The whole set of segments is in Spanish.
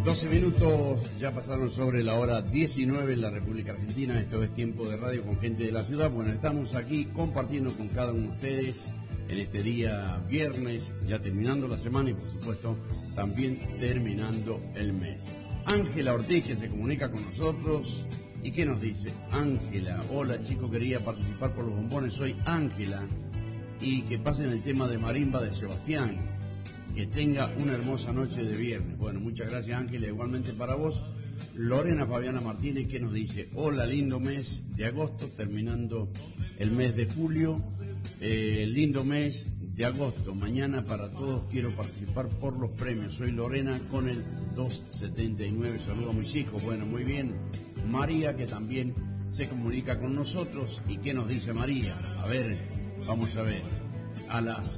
12 minutos ya pasaron sobre la hora 19 en la República Argentina. Esto es Tiempo de Radio con Gente de la Ciudad. Bueno, estamos aquí compartiendo con cada uno de ustedes en este día viernes, ya terminando la semana y por supuesto también terminando el mes. Ángela Ortiz, que se comunica con nosotros. ¿Y qué nos dice? Ángela, hola chico, quería participar por los bombones. Soy Ángela. Y que pasen el tema de Marimba de Sebastián. Que tenga una hermosa noche de viernes. Bueno, muchas gracias Ángela, igualmente para vos. Lorena Fabiana Martínez, que nos dice, hola, lindo mes de agosto, terminando el mes de julio, lindo mes de agosto, mañana para todos, quiero participar por los premios, soy Lorena con el 279, saludo a mis hijos, bueno, muy bien. María, que también se comunica con nosotros, ¿y qué nos dice María? A ver, vamos a ver, a las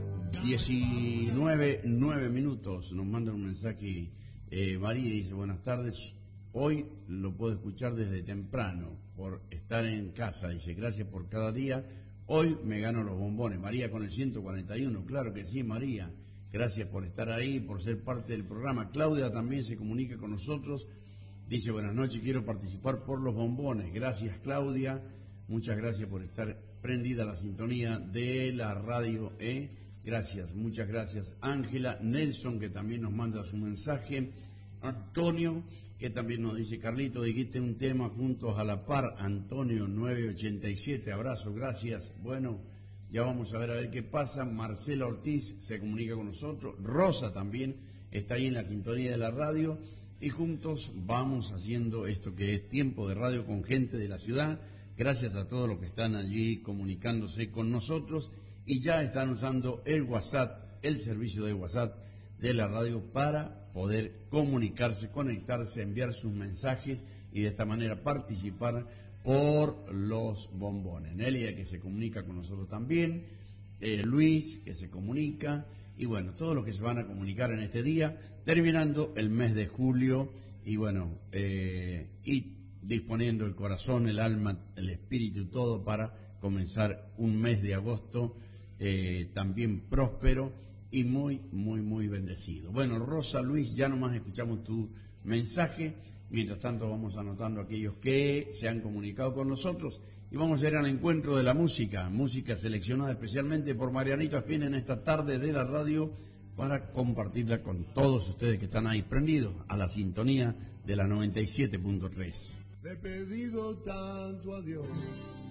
19:09 nos manda un mensaje María, dice, buenas tardes, hoy lo puedo escuchar desde temprano por estar en casa, dice, gracias por cada día, hoy me gano los bombones. María con el 141, claro que sí María, gracias por estar ahí, por ser parte del programa. Claudia también se comunica con nosotros, dice, buenas noches, quiero participar por los bombones. Gracias Claudia, muchas gracias por estar prendida a la sintonía de la radio, Gracias, muchas gracias. Ángela, Nelson, que también nos manda su mensaje. Antonio, que también nos dice, Carlito, dijiste un tema juntos a la par. Antonio, 987, abrazo, gracias. Bueno, ya vamos a ver qué pasa. Marcela Ortiz se comunica con nosotros. Rosa también está ahí en la sintonía de la radio. Y juntos vamos haciendo esto que es Tiempo de Radio con Gente de la Ciudad. Gracias a todos los que están allí comunicándose con nosotros. Y ya están usando el WhatsApp, el servicio de WhatsApp de la radio para poder comunicarse, conectarse, enviar sus mensajes y de esta manera participar por los bombones. Nelia, que se comunica con nosotros también, Luis, que se comunica, y bueno, todos los que se van a comunicar en este día, terminando el mes de julio, y bueno, y disponiendo el corazón, el alma, el espíritu, todo para comenzar un mes de agosto también próspero y muy, muy, muy bendecido. Bueno, Rosa, Luis, ya nomás escuchamos tu mensaje. Mientras tanto vamos anotando a aquellos que se han comunicado con nosotros y vamos a ir al encuentro de la música seleccionada especialmente por Marianito Espina en esta tarde de la radio para compartirla con todos ustedes que están ahí prendidos a la sintonía de la 97.3. Le he pedido tanto a Dios